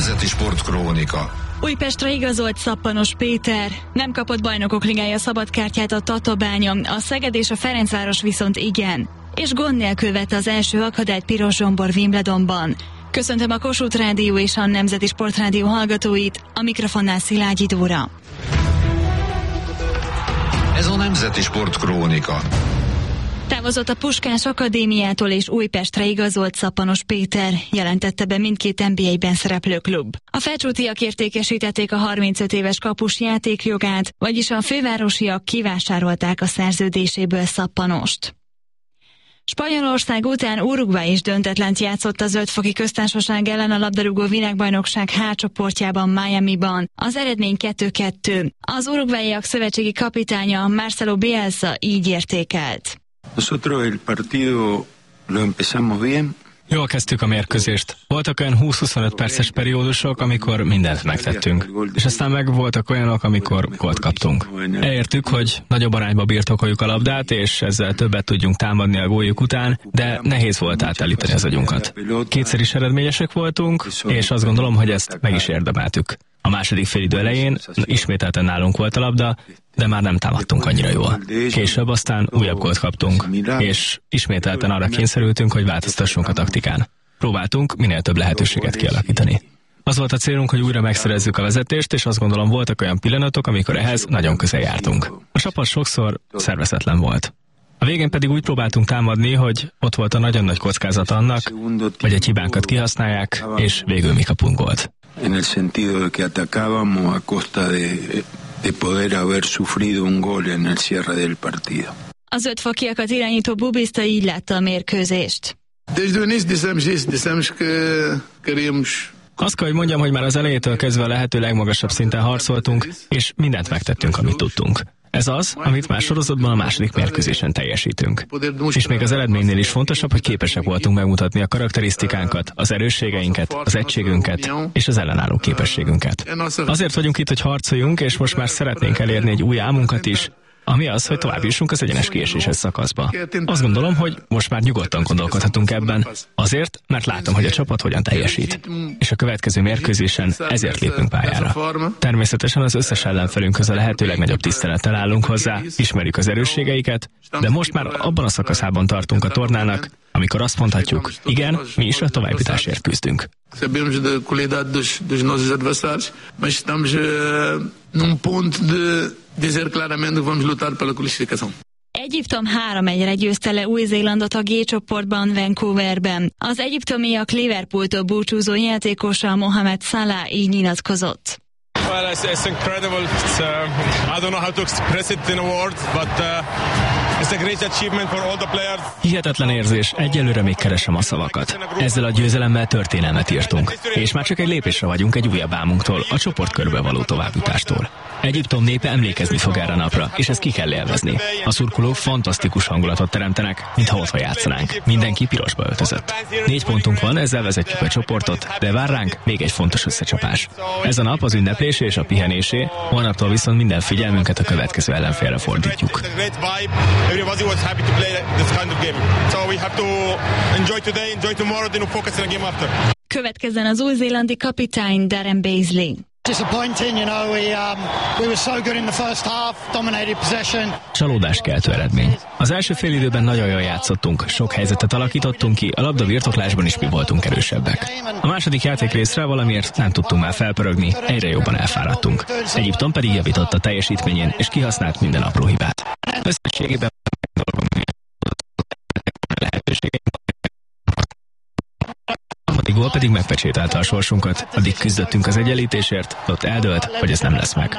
Nemzeti Sportkrónika. Újpestre igazolt Szappanos Péter. Nem kapott Bajnokok Ligája szabadkártyát a Tatabánya, a Szeged és a Ferencváros viszont igen. És gond nélkül vette az első akadályt piros zsombor Wimbledonban. Köszöntöm a Kossuth Rádió és a Nemzeti Sportrádió hallgatóit, a mikrofonnál Szilágyi Dóra. Ez a Nemzeti Sportkrónika. Távozott a Puskás Akadémiától és Újpestre igazolt Szappanos Péter, jelentette be mindkét NBA-ben szereplő klub. A felcsútiak értékesítették a 35 éves kapus játékjogát, vagyis a fővárosiak kivásárolták a szerződéséből Szappanost. Spanyolország után Uruguay is döntetlent játszott a Zöld-foki Köztársaság ellen a labdarúgó világbajnokság H csoportjában Miamiban. Az eredmény 2-2. Az uruguayiak szövetségi kapitánya Marcelo Bielsa így értékelt. Nosotros el partido lo empezamos bien. Jól kezdtük a mérkőzést. Voltak olyan 20-25 perces periódusok, amikor mindent megtettünk. És aztán meg voltak olyanok, amikor gólt kaptunk. Elértük, hogy nagyobb arányba birtokoljuk a labdát, és ezzel többet tudjunk támadni a góljuk után, de nehéz volt átállítani az agyunkat. Kétszer is eredményesek voltunk, és azt gondolom, hogy ezt meg is érdemeltük. A második félidő elején ismételten nálunk volt a labda, de már nem támadtunk annyira jól. Később aztán újabb gólt kaptunk, és ismételten arra kényszerültünk, hogy változtassunk a taktikán. Próbáltunk minél több lehetőséget kialakítani. Az volt a célunk, hogy újra megszerezzük a vezetést, és azt gondolom voltak olyan pillanatok, amikor ehhez nagyon közel jártunk. A csapat sokszor szervezetlen volt. A végén pedig úgy próbáltunk támadni, hogy ott volt a nagyon nagy kockázat annak, hogy egy hibánkat kihasználják, és végül mi kapunk gólt. En el sentido de que atacábamos a costa de poder haber sufrido un gol en el cierre del partido. Az ötfokiakat irányító bubiszta így látta a mérkőzést. Azt kell, hogy mondjam, hogy már az elejétől kezdve a lehető legmagasabb szinten harcoltunk, és mindent megtettünk, amit tudtunk. Ez az, amit már sorozatban a második mérkőzésen teljesítünk. És még az eredménynél is fontosabb, hogy képesek voltunk megmutatni a karakterisztikánkat, az erősségeinket, az egységünket és az ellenálló képességünket. Azért vagyunk itt, hogy harcoljunk, és most már szeretnénk elérni egy új álmunkat is, ami az, hogy tovább jussunk az egyenes kieséses szakaszba. Azt gondolom, hogy most már nyugodtan gondolkodhatunk ebben, azért, mert látom, hogy a csapat hogyan teljesít. És a következő mérkőzésen ezért lépünk pályára. Természetesen az összes ellenfelünkhöz a lehető legnagyobb tisztelettel állunk hozzá, ismerjük az erősségeiket, de most már abban a szakaszában tartunk a tornának, amikor azt mondhatjuk, igen, mi is a továbbjutásért küzdünk. Sabemos da qualidade dos nossos adversários, mas estamos num ponto de dizer claramente que vamos lutar pela classificação. Egyiptom 3-1-re győzte le Új-Zélandot a G csoportban Vancouverben. Az egyiptomiak Liverpooltól búcsúzó játékosa Mohamed Salah így nyilatkozott. Well, it's incredible. I don't know how to express it in a word, but it's a great achievement for all the players. Hihetetlen érzés, egyelőre még keresem a szavakat. Ezzel a győzelemmel történelmet írtunk, és már csak egy lépésre vagyunk egy újabb álmunktól, a csoportkörbe való továbbjutástól. Egyiptom népe emlékezni fog erre a napra, és ezt ki kell élvezni. A szurkolók fantasztikus hangulatot teremtenek, mintha otthon játszanánk. Mindenki pirosba öltözött. 4 pontunk van, ezzel vezetjük a csoportot, de vár ránk még egy fontos összecsapás. Ez a nap az ünneplés és a pihenésé, holnaptól viszont minden figyelmünket a következő ellenfélre fordítjuk. Következzen az új-zélandi kapitány Darren Beasley. Csalódáskeltő eredmény. Az első félidőben nagyon jól játszottunk, sok helyzetet alakítottunk ki, a labda birtoklásban is mi voltunk erősebbek. A második játékrészre valamiért nem tudtunk már felpörögni, egyre jobban elfáradtunk. Egyiptom pedig javított a teljesítményén, és kihasznált minden apró hibát. Összességében a gól pedig megpecsételte a sorsunkat, addig küzdöttünk az egyenlítésért, ott eldőlt, hogy ez nem lesz meg.